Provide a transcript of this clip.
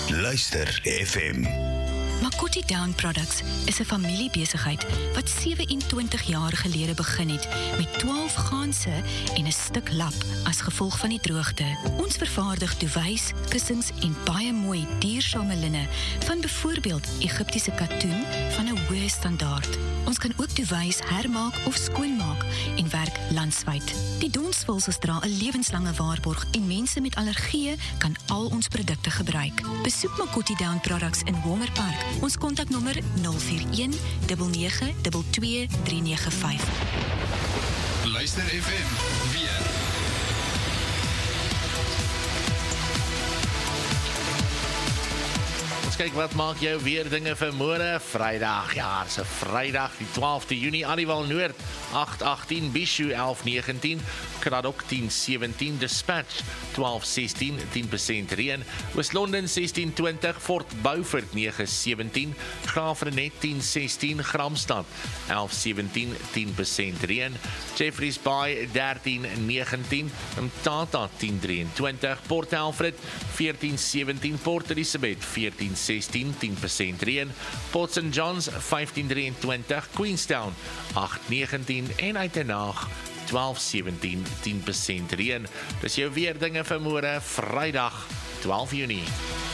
Luister FM. Makoti Down Products is 'n familiebesigheid wat 27 jaar gelede begin het met 12 ganse en 'n stuk lap as gevolg van die droogte. Ons vervaardig duvets, kussings en baie mooi duursame linne van byvoorbeeld Egiptiese katoen van 'n hoë standaard. Ons kan ook duvets hermaak of skoonmaak en werk landwyd. Die donsvulsels dra 'n lewenslange waarborg en mense met allergieë kan al ons produkte gebruik. Besoek Makoti Down Products in Homer Park. Ons kontaknommer 041 9922 395. Luister FM weer. Kyk wat maak jou weer dinge vir môre Vrydag. Ja, dis 'n Vrydag, die 12de Junie. Aliwal Noord 8:18, Bishu 11:19, Kraddock 10:17, Dispatch 12:16, 10% reën. Oos-London 16:20, Fort Beaufort 9:17, Graafrenet 10:16, Gramstad 11:17, 10% reën. Jeffreys Bay 13:19, Mthatha 10:23, Port Alfred 14:17, Port Elizabeth 14:16, 10% reën. Port St Johns 15:23, Queenstown 8:19 en Uitenhaag 12:17, 10% reën. Dis jou weer dinge vir môre Vrydag 12 Junie.